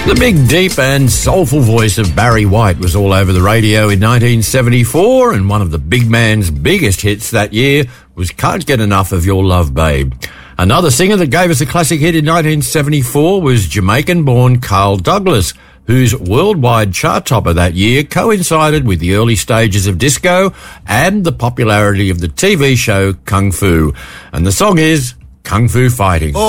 The big, deep and soulful voice of Barry White was all over the radio in 1974, and one of the big man's biggest hits that year was Can't Get Enough of Your Love, Babe. Another singer that gave us a classic hit in 1974 was Jamaican-born Carl Douglas, whose worldwide chart topper that year coincided with the early stages of disco and the popularity of the TV show Kung Fu. And the song is Kung Fu Fighting.